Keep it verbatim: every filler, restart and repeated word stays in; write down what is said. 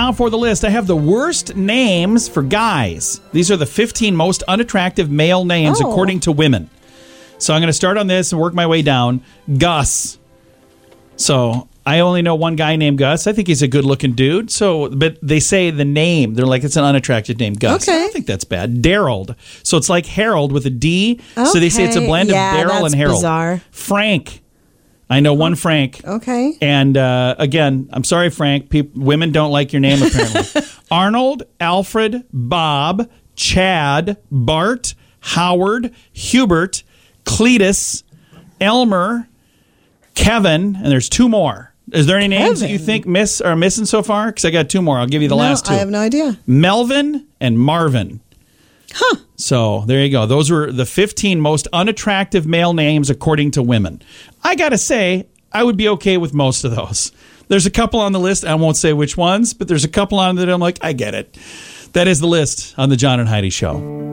now for the list. I have the worst names for guys. These are the fifteen most unattractive male names Oh. according to women. So I'm going to start on this and work my way down. Gus. So I only know one guy named Gus. I think he's a good-looking dude. So, but they say the name. They're like, it's an unattractive name, Gus. Okay. I don't think that's bad. Daryl. So it's like Harold with a D. So they say it's a Okay. blend Yeah, of Daryl that's and Harold. bizarre. Frank. I know one Frank. Okay. And uh, again, I'm sorry, Frank. Peop women don't like your name, apparently. Arnold, Alfred, Bob, Chad, Bart, Howard, Hubert, Cletus, Elmer, Kevin, and there's two more. Is there any names that you Kevin? think miss are missing so far? Because I got two more. I'll give you the No, last two. I have no idea. Melvin and Marvin. Huh. So there you go. Those were the fifteen most unattractive male names according to women. I got to say, I would be okay with most of those. There's a couple on the list. I won't say which ones, but there's a couple on that I'm like, I get it. That is the list on the John and Heidi Show.